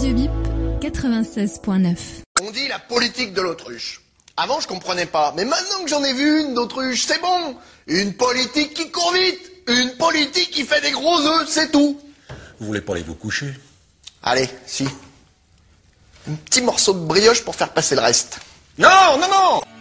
Radio Bip 96.9. On dit la politique de l'autruche. Avant, je comprenais pas. Mais maintenant que j'en ai vu une d'autruche, c'est bon. Une politique qui court vite. Une politique qui fait des gros œufs, c'est tout. Vous voulez pas aller vous coucher? Allez, si. Un petit morceau de brioche pour faire passer le reste. Non, non, non!